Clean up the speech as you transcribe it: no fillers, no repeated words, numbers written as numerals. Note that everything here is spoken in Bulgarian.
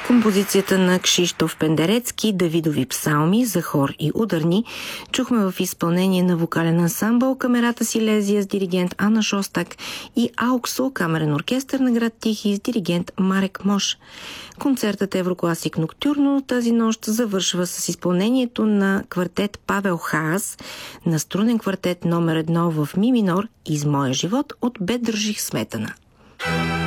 Композицията на Кшиштоф Пендерецки, Давидови псалми за хор и ударни, чухме в изпълнение на вокален ансамбъл Камерата Силезия с диригент Ана Шостак и Ауксо, камерен оркестър на град Тихи с диригент Марек Мош. Концертът Еврокласик Ноктюрно тази нощ завършва с изпълнението на квартет Павел Хаас на струнен квартет номер 1 в ми минор "Из моя живот" от Бе държих сметана.